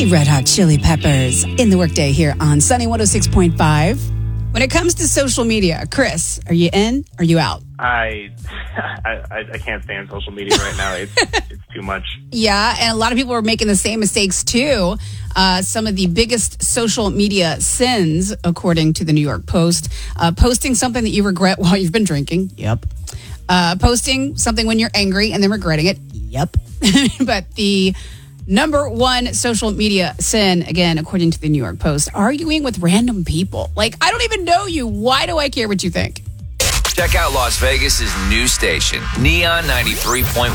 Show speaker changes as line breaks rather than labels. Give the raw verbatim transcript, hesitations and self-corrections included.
the Red Hot Chili Peppers in the workday here on Sunny one oh six point five. When it comes to social media, Chris, are you in? Or are you out?
I, I I can't stand social media right now. It's it's too much.
Yeah, and a lot of people are making the same mistakes too. Uh, some of the biggest social media sins, according to the New York Post, uh, posting something that you regret while you've been drinking. Yep. Uh, posting something when you're angry and then regretting it. Yep. But the number one social media sin, again, according to the New York Post, arguing with random people. Like, I don't even know you. Why do I care what you think?
Check out Las Vegas's new station, Neon ninety-three point one.